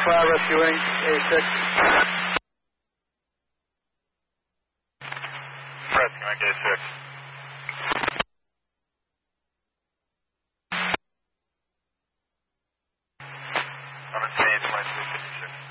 5 rescuing A6. Rescuing A6. I'm in Phoenix, line 356.